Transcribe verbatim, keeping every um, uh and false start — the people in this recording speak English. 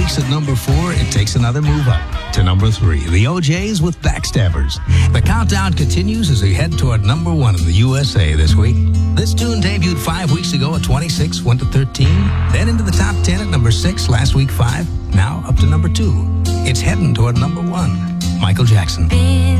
weeks at number four, it takes another move up to number three. The O Js with Backstabbers. The countdown continues as we head toward number one in the U S A this week. This tune debuted five weeks ago at twenty-six, went to thirteen, then into the top ten at number six, last week five, now up to number two. It's heading toward number one. Michael Jackson.